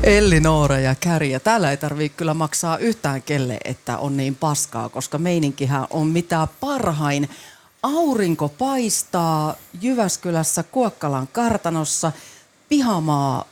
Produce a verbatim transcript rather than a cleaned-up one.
Elli-Noora ja Kärjä. Täällä ei tarvitse kyllä maksaa yhtään kelle, että on niin paskaa, koska meininkihän on mitä parhain. Aurinko paistaa Jyväskylässä Kuokkalan kartanossa. Pihamaa